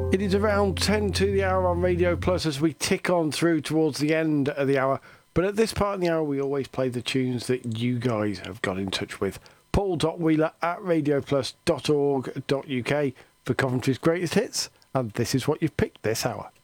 It is around 10 to the hour on Radio Plus as we tick on through towards the end of the hour. But at this part of the hour, we always play the tunes that you guys have got in touch with. Paul.Wheeler at radioplus.org.uk for Coventry's greatest hits. And this is what you've picked this hour.